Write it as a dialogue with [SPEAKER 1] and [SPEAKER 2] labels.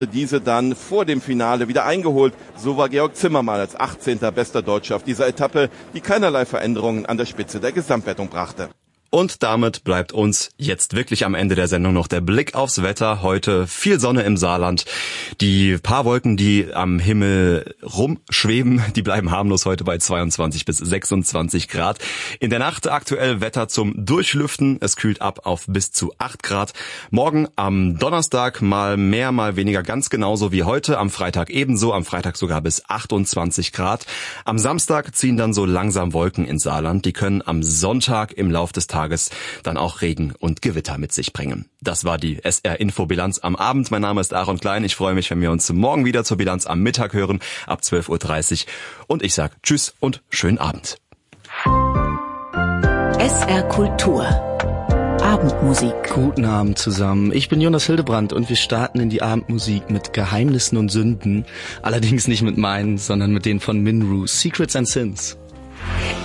[SPEAKER 1] Diese dann vor dem Finale wieder eingeholt. So war Georg Zimmermann als 18. bester Deutscher auf dieser Etappe, die keinerlei Veränderungen an der Spitze der Gesamtwertung brachte.
[SPEAKER 2] Und damit bleibt uns jetzt wirklich am Ende der Sendung noch der Blick aufs Wetter. Heute viel Sonne im Saarland. Die paar Wolken, die am Himmel rumschweben, die bleiben harmlos heute bei 22 bis 26 Grad. In der Nacht aktuell Wetter zum Durchlüften. Es kühlt ab auf bis zu 8 Grad. Morgen am Donnerstag mal mehr, mal weniger, ganz genauso wie heute. Am Freitag ebenso, am Freitag sogar bis 28 Grad. Am Samstag ziehen dann so langsam Wolken ins Saarland. Die können am Sonntag im Lauf des Tages dann auch Regen und Gewitter mit sich bringen. Das war die SR-Info-Bilanz am Abend. Mein Name ist Aaron Klein. Ich freue mich, wenn wir uns morgen wieder zur Bilanz am Mittag hören, ab 12.30 Uhr. Und ich sage Tschüss und schönen Abend.
[SPEAKER 3] SR Kultur. Abendmusik.
[SPEAKER 4] Guten Abend zusammen. Ich bin Jonas Hildebrand und wir starten in die Abendmusik mit Geheimnissen und Sünden. Allerdings nicht mit meinen, sondern mit denen von Minru. Secrets and Sins.